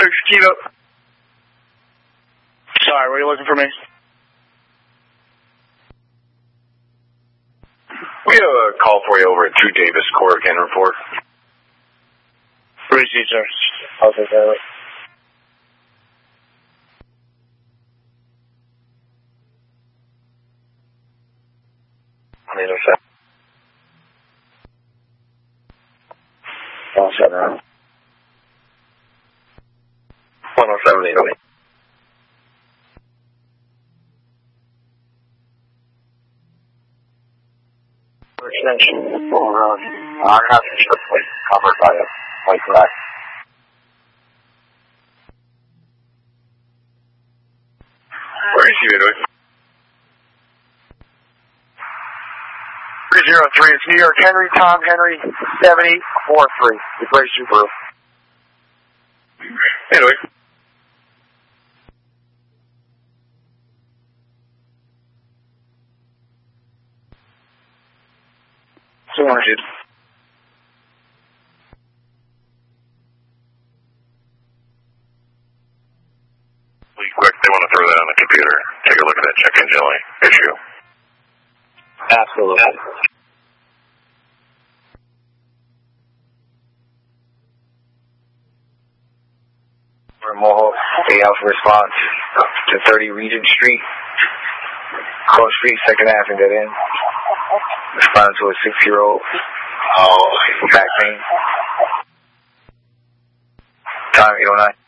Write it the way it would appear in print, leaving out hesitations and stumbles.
Kilo. Sorry, were you looking for me? We have a call for you over at 2 Davis Court, again, report. Received, sir. I'll take care of it. On the intercept. All set now. 107, 808. Extension. I'm not strictly covered by a white rack. Where is you, Edward? 303, it's New York Henry, Tom Henry, 7043. The Gray Subaru. Anyway. Warranted. Quick, they want to throw that on the computer. Take a look at that check engine light issue. Absolutely. We're in Mohawk, the Alpha response to 30 Regent Street, Cross Street, second half and dead end. Responding to a 6-year-old back pain. Time 809.